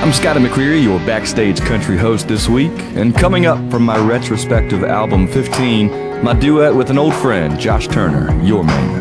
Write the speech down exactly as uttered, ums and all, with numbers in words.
I'm Scotty McCreery, your backstage country host this week, and coming up from my retrospective album fifteen, my duet with an old friend, Josh Turner, Your Man.